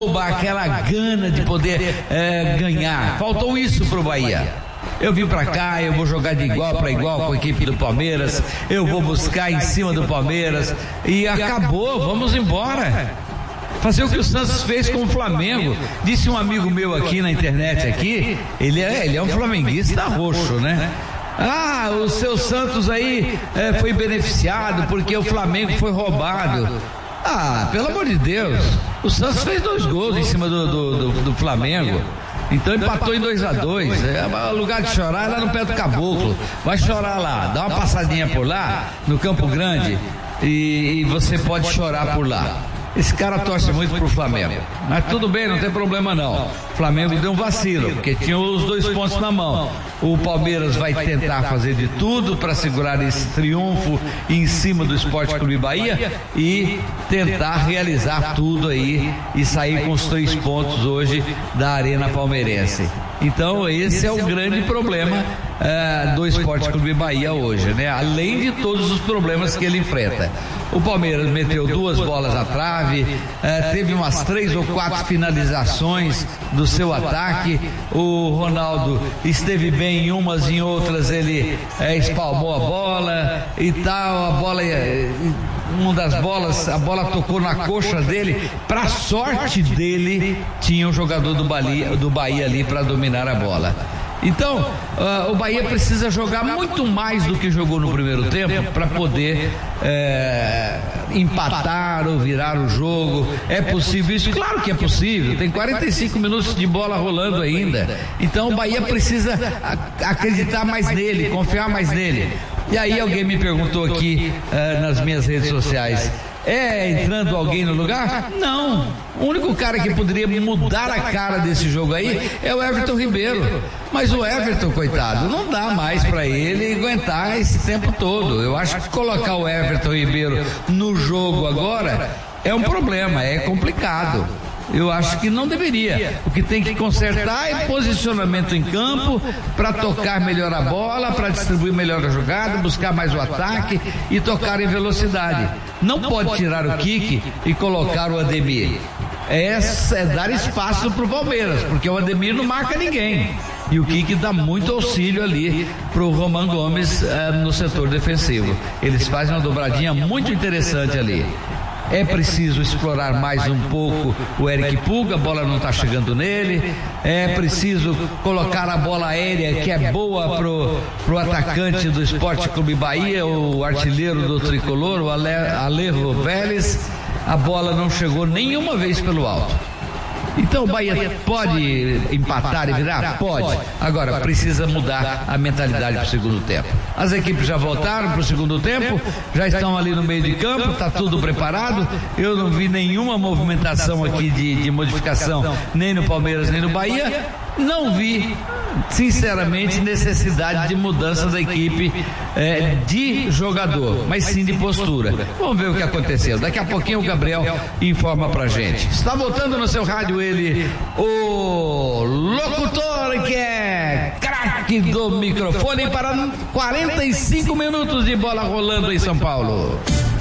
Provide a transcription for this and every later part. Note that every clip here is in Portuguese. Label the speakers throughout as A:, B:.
A: aquela gana de poder ganhar. Faltou isso pro Bahia. Eu vim pra cá, eu vou jogar de igual para igual com a equipe do Palmeiras, eu vou buscar em cima do Palmeiras e acabou, vamos embora. Fazer o que o Santos fez com o Flamengo. Disse um amigo meu aqui na internet aqui, ele é um flamenguista roxo, né? O seu Santos aí foi beneficiado porque o Flamengo foi roubado. Pelo amor de Deus, o Santos fez 2 gols em cima do Flamengo. Então empatou em 2-2. O lugar de chorar é lá no pé do caboclo. Vai chorar lá, dá uma passadinha por lá, no Campo Grande, e você pode chorar por lá. Esse cara torce muito pro Flamengo, mas tudo bem, não tem problema não. O Flamengo deu um vacilo, porque tinha os 2 pontos na mão. O Palmeiras vai tentar fazer de tudo para segurar esse triunfo em cima do Sport Clube Bahia e tentar realizar tudo aí e sair com os 3 pontos hoje da Arena Palmeirense. Então esse é o grande problema do Sport Clube Bahia hoje, né? Além de todos os problemas que ele enfrenta. O Palmeiras meteu 2 bolas à trave, teve umas 3 ou 4 finalizações do seu ataque. O Ronaldo esteve bem em umas, em outras ele espalmou a bola e tal. A bola, uma das bolas, a bola tocou na coxa dele. Para sorte dele, tinha um jogador do Bahia ali para dominar a bola. Então, o Bahia precisa jogar muito mais do que jogou no primeiro tempo para poder empatar ou virar o jogo. É possível isso? Claro que é possível. Tem 45 minutos de bola rolando ainda. Então o Bahia precisa acreditar mais nele, confiar mais nele. E aí alguém me perguntou aqui nas minhas redes sociais: entrando alguém no lugar? Não. O único cara que poderia mudar a cara desse jogo aí é o Everton Ribeiro. Mas o Everton, coitado, não dá mais para ele aguentar esse tempo todo. Eu acho que colocar o Everton Ribeiro no jogo agora é um problema, é complicado. Eu acho que não deveria. O que tem que consertar é posicionamento em campo para tocar melhor a bola, para distribuir melhor a jogada, buscar mais o ataque e tocar em velocidade. Não pode tirar o Kiki e colocar o Ademir. É dar espaço para o Palmeiras, porque o Ademir não marca ninguém. E o Kiki dá muito auxílio ali pro Roman Gomes no setor defensivo. Eles fazem uma dobradinha muito interessante ali. É preciso explorar mais um pouco o Eric Puga, a bola não está chegando nele. É preciso colocar a bola aérea, que é boa pro atacante do Sport Clube Bahia, o artilheiro do tricolor, o Alejo Vélez. A bola não chegou nenhuma vez pelo alto. Então o Bahia pode empatar e virar? Pode. Agora precisa mudar a mentalidade para o segundo tempo. As equipes já voltaram para o segundo tempo, já estão ali no meio de campo, está tudo preparado. Eu não vi nenhuma movimentação aqui de modificação, nem no Palmeiras nem no Bahia. Não vi, sinceramente, necessidade de mudança da equipe de jogador, mas sim de postura. Vamos ver o que aconteceu. Daqui a pouquinho o Gabriel informa pra gente. Está voltando no seu rádio ele, o locutor que é craque do microfone, para 45 minutos de bola rolando em São Paulo.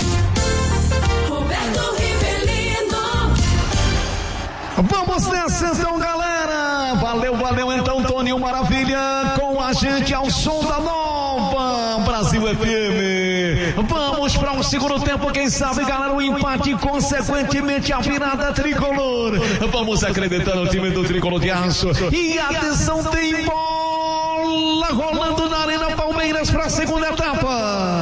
B: Roberto Rivelino.
C: Vamos nessa então, galera. Valeu então, Toninho Maravilha, com a gente ao som da Nova Brasil FM. Vamos para um segundo tempo, quem sabe, galera, o empate e consequentemente a virada tricolor. Vamos acreditar no time do Tricolor de Aço. E atenção, tem bola rolando na Arena Palmeiras para a segunda etapa.